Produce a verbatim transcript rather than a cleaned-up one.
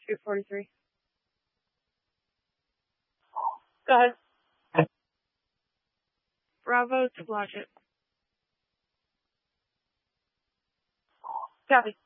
two forty-three. Go ahead. Bravo to Blodgett. Copy.